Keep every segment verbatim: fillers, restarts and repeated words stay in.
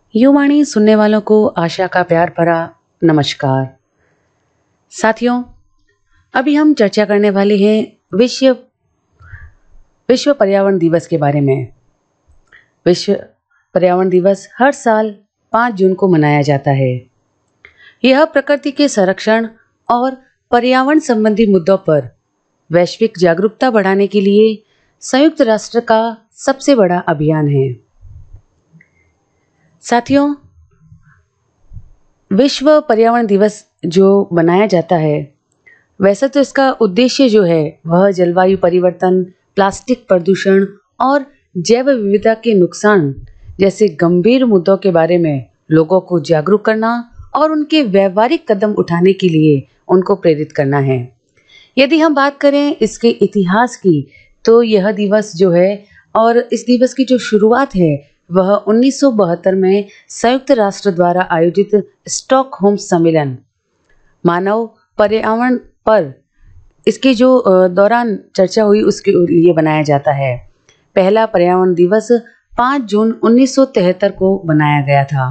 युवाणी सुनने वालों को आशा का प्यार भरा नमस्कार। साथियों, अभी हम चर्चा करने वाले हैं विश्व विश्व पर्यावरण दिवस के बारे में। विश्व पर्यावरण दिवस हर साल पाँच जून को मनाया जाता है। यह प्रकृति के संरक्षण और पर्यावरण संबंधी मुद्दों पर वैश्विक जागरूकता बढ़ाने के लिए संयुक्त राष्ट्र का सबसे बड़ा अभियान है। साथियों, विश्व पर्यावरण दिवस जो मनाया जाता है, वैसे तो इसका उद्देश्य जो है वह जलवायु परिवर्तन, प्लास्टिक प्रदूषण और जैव विविधता के नुकसान जैसे गंभीर मुद्दों के बारे में लोगों को जागरूक करना और उनके व्यावहारिक कदम उठाने के लिए उनको प्रेरित करना है। यदि हम बात करें इसके इतिहास की, तो यह दिवस जो है और इस दिवस की जो शुरुआत है वह उन्नीस सौ बहत्तर में संयुक्त राष्ट्र द्वारा आयोजित स्टॉकहोम सम्मेलन मानव पर्यावरण पर इसके जो दौरान चर्चा हुई उसके लिए बनाया जाता है। पहला पर्यावरण दिवस पाँच जून उन्नीस सौ तिहत्तर को बनाया गया था।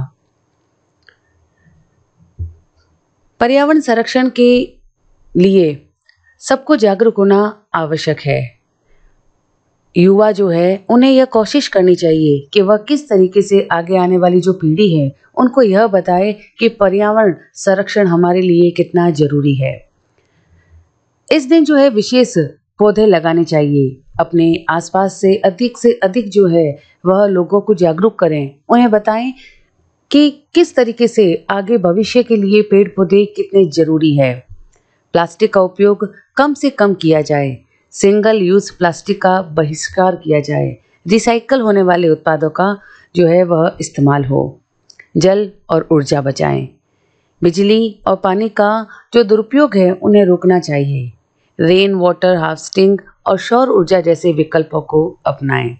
पर्यावरण संरक्षण के लिए सबको जागरूक होना आवश्यक है। युवा जो है उन्हें यह कोशिश करनी चाहिए कि वह किस तरीके से आगे आने वाली जो पीढ़ी है उनको यह बताए कि पर्यावरण संरक्षण हमारे लिए कितना जरूरी है। इस दिन जो है विशेष पौधे लगाने चाहिए। अपने आसपास से अधिक से अधिक जो है वह लोगों को जागरूक करें, उन्हें बताएं कि किस तरीके से आगे भविष्य के लिए पेड़ पौधे कितने जरूरी है। प्लास्टिक का उपयोग कम से कम किया जाए, सिंगल यूज प्लास्टिक का बहिष्कार किया जाए, रिसाइकल होने वाले उत्पादों का जो है वह इस्तेमाल हो। जल और ऊर्जा बचाएं, बिजली और पानी का जो दुरुपयोग है उन्हें रोकना चाहिए। रेन वाटर हार्वेस्टिंग और सौर ऊर्जा जैसे विकल्पों को अपनाएं।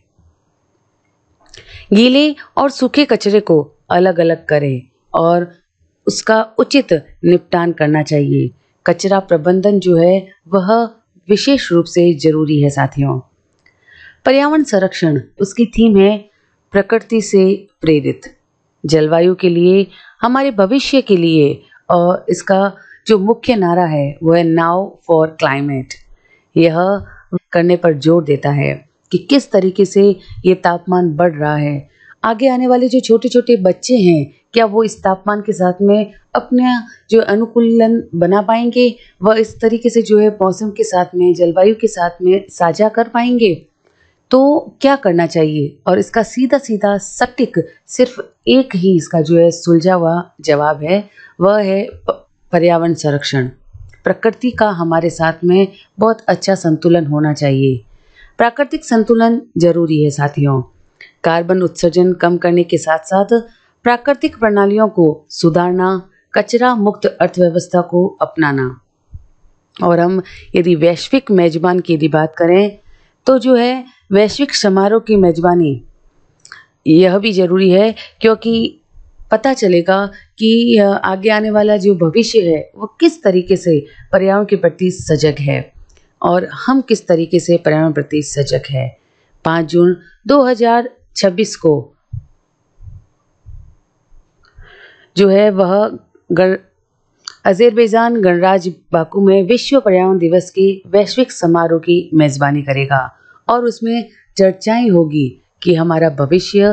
गीले और सूखे कचरे को अलग अलग करें और उसका उचित निपटान करना चाहिए। कचरा प्रबंधन जो है वह विशेष रूप से जरूरी है। साथियों, पर्यावरण संरक्षण उसकी थीम है प्रकृति से प्रेरित, जलवायु के लिए, हमारे भविष्य के लिए, और इसका जो मुख्य नारा है वो है नाउ फॉर क्लाइमेट। यह करने पर जोर देता है कि किस तरीके से ये तापमान बढ़ रहा है। आगे आने वाले जो छोटे छोटे बच्चे हैं, क्या वो इस तापमान के साथ में अपना जो अनुकूलन बना पाएंगे, वह इस तरीके से जो है मौसम के साथ में, जलवायु के साथ में साझा कर पाएंगे? तो क्या करना चाहिए? और इसका सीधा सीधा सटीक सिर्फ एक ही इसका जो है सुलझा हुआ जवाब है, वह है पर्यावरण संरक्षण। प्रकृति का हमारे साथ में बहुत अच्छा संतुलन होना चाहिए। प्राकृतिक संतुलन जरूरी है। साथियों, कार्बन उत्सर्जन कम करने के साथ साथ प्राकृतिक प्रणालियों को सुधारना, कचरा मुक्त अर्थव्यवस्था को अपनाना, और हम यदि वैश्विक मेजबान की यदि बात करें तो जो है वैश्विक समारोह की मेजबानी यह भी जरूरी है, क्योंकि पता चलेगा कि आगे आने वाला जो भविष्य है वो किस तरीके से पर्यावरण के प्रति सजग है और हम किस तरीके से पर्यावरण प्रति सजग है। पाँच जून दो हज़ार छब्बीस को जो है वह अज़रबैजान गणराज्य बाकू में विश्व पर्यावरण दिवस की वैश्विक समारोह की मेजबानी करेगा और उसमें चर्चाएं होगी कि हमारा भविष्य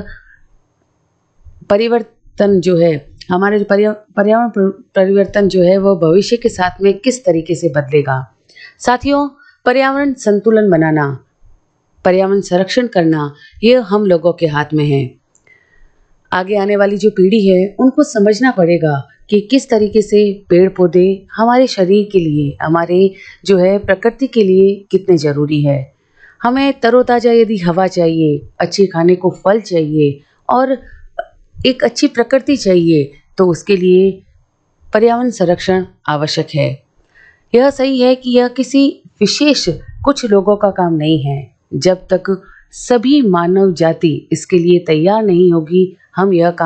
परिवर्तन जो है, हमारे पर्यावरण परिवर्तन जो है वह भविष्य के साथ में किस तरीके से बदलेगा। साथियों, पर्यावरण संतुलन बनाना, पर्यावरण संरक्षण करना, यह हम लोगों के हाथ में है। आगे आने वाली जो पीढ़ी है उनको समझना पड़ेगा कि किस तरीके से पेड़ पौधे हमारे शरीर के लिए, हमारे जो है प्रकृति के लिए कितने जरूरी है। हमें तरोताजा यदि हवा चाहिए, अच्छे खाने को फल चाहिए और एक अच्छी प्रकृति चाहिए, तो उसके लिए पर्यावरण संरक्षण आवश्यक है। यह सही है कि यह किसी विशेष कुछ लोगों का काम नहीं है। जब तक सभी मानव जाति इसके लिए तैयार नहीं होगी, हम यह काम